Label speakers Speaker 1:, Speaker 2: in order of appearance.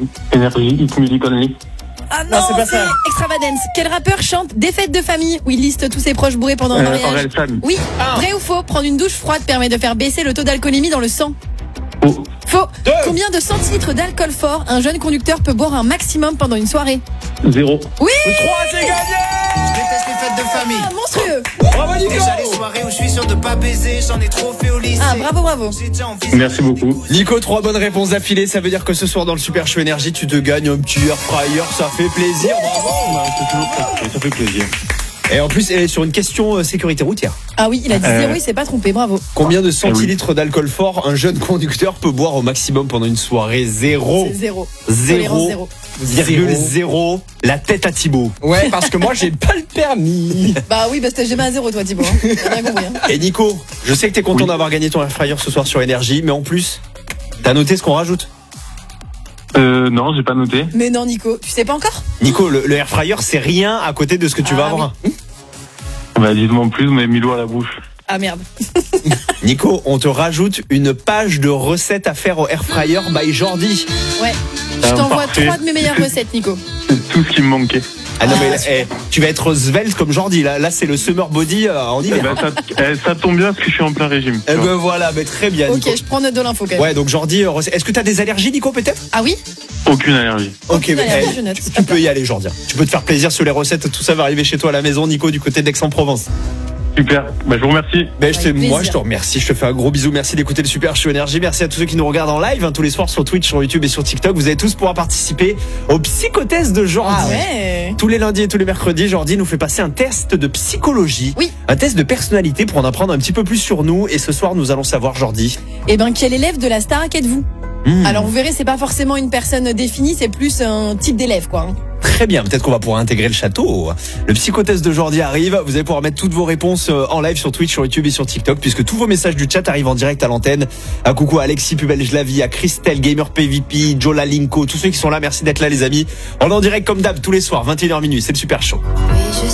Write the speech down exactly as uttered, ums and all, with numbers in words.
Speaker 1: Énergie, Hit Music Only.
Speaker 2: Ah non,
Speaker 3: Non, c'est pas
Speaker 2: c'est
Speaker 3: ça.
Speaker 2: Extravagance. Quel rappeur chante des fêtes de famille où il liste tous ses proches bourrés pendant un
Speaker 1: Euh,
Speaker 2: mariage?
Speaker 1: Orelsan.
Speaker 2: Oui.
Speaker 3: Un.
Speaker 2: Vrai ou faux? Prendre une douche froide permet de faire baisser le taux d'alcoolémie dans le sang.
Speaker 1: Faux.
Speaker 2: Faux.
Speaker 3: Deux.
Speaker 2: Combien de centilitres d'alcool fort un jeune conducteur peut boire un maximum pendant une soirée?
Speaker 1: Zéro.
Speaker 2: Oui.
Speaker 3: trois, c'est gagné.
Speaker 4: Je déteste les fêtes de famille.
Speaker 2: Ah, monstrueux.
Speaker 3: Bravo Nico.
Speaker 4: Déjà les soirées où je suis sûr de pas baiser, j'en ai trop fait au lycée.
Speaker 2: Ah, bravo, bravo.
Speaker 4: J'ai déjà envie.
Speaker 1: Merci beaucoup.
Speaker 3: Nico, trois bonnes réponses d'affilée, ça veut dire que ce soir dans le Super Show Énergie, tu te gagnes un petit air fryer, ça fait plaisir, bravo.
Speaker 1: Bah, c'est toujours ça, ça fait plaisir.
Speaker 3: Et en plus, elle est sur une question euh, sécurité routière.
Speaker 2: Ah oui, il a dit
Speaker 1: Euh.
Speaker 2: zéro, il s'est pas trompé, bravo.
Speaker 3: Combien de centilitres d'alcool fort un jeune conducteur peut boire au maximum pendant une soirée? Zéro.
Speaker 2: C'est zéro.
Speaker 3: Zéro.
Speaker 2: Tolérance zéro.
Speaker 3: Virgule zéro. La tête à Thibaut.
Speaker 5: Ouais, parce que moi, j'ai pas le permis.
Speaker 2: Bah oui, parce que t'as jamais un zéro, toi, Thibaut. Hein. T'as bien compris. Hein.
Speaker 3: Et Nico, je sais que t'es content
Speaker 1: Oui.
Speaker 3: d'avoir gagné ton air fryer ce soir sur Énergie, mais en plus, t'as noté ce qu'on rajoute.
Speaker 1: Euh, non, j'ai pas noté.
Speaker 2: Mais non, Nico, tu sais pas encore?
Speaker 3: Nico, le, le air fryer, c'est rien à côté de ce que tu
Speaker 2: Ah,
Speaker 3: vas avoir.
Speaker 1: Bah, dites-moi en plus, vous m'avez mis l'eau à la bouche.
Speaker 2: Ah merde.
Speaker 3: Nico, on te rajoute une page de recettes à faire au air fryer by Jordi.
Speaker 2: Ouais. Je
Speaker 1: Ah,
Speaker 2: t'envoie
Speaker 1: parfait.
Speaker 2: trois de mes meilleures recettes, Nico.
Speaker 1: C'est tout ce qui me manquait.
Speaker 3: Ah non,
Speaker 2: Ah,
Speaker 3: mais eh, tu vas être svelte comme Jordi. Là, là c'est le summer body euh, en
Speaker 1: Eh
Speaker 3: hiver.
Speaker 1: ben, ça, eh, ça tombe bien parce que je suis en plein régime.
Speaker 3: Eh ben voilà, mais très bien,
Speaker 2: Ok,
Speaker 3: Nico.
Speaker 2: je prends note de l'info quand même.
Speaker 3: Ouais, donc Jordi, euh, recette- est-ce que t'as des allergies, Nico, peut-être?
Speaker 2: Ah oui?
Speaker 1: Aucune allergie.
Speaker 3: Ok,
Speaker 2: Aucune
Speaker 3: mais
Speaker 2: allergie,
Speaker 3: eh,
Speaker 2: je note.
Speaker 3: tu, tu peux y aller, Jordi. Tu peux te faire plaisir sur les recettes. Tout ça va arriver chez toi à la maison, Nico, du côté d'Aix-en-Provence.
Speaker 1: Bah, je vous remercie.
Speaker 3: Ben, je te,
Speaker 2: Avec
Speaker 3: moi,
Speaker 2: plaisir.
Speaker 3: je te remercie. Je te fais un gros bisou. Merci d'écouter le Super Show Énergie. Merci à tous ceux qui nous regardent en live hein, tous les soirs sur Twitch, sur YouTube et sur TikTok. Vous allez tous pouvoir participer au psychotest de Jordi.
Speaker 2: Ah ouais.
Speaker 3: Tous les lundis et tous les mercredis, Jordi nous fait passer un test de psychologie.
Speaker 2: Oui.
Speaker 3: Un test de personnalité pour en apprendre un petit peu plus sur nous. Et ce soir, nous allons savoir, Jordi.
Speaker 2: Eh ben, quel élève de la Starac êtes-vous?
Speaker 3: Hmm,
Speaker 2: Alors vous verrez, c'est pas forcément une personne définie, c'est plus un type d'élève, quoi. hein.
Speaker 3: Très bien. Peut-être qu'on va pouvoir intégrer le château. Le psychotest de Jordi arrive. Vous allez pouvoir mettre toutes vos réponses euh, en live sur Twitch, sur YouTube et sur TikTok, puisque tous vos messages du chat arrivent en direct à l'antenne. Un coucou à Alexis Pubel-Jlavi, à Christelle, Gamer P V P, Joe Lalinko, tous ceux qui sont là. Merci d'être là, les amis. On est en direct comme d'hab tous les soirs, vingt et une heures minuit. C'est le Super Show.
Speaker 6: Oui, je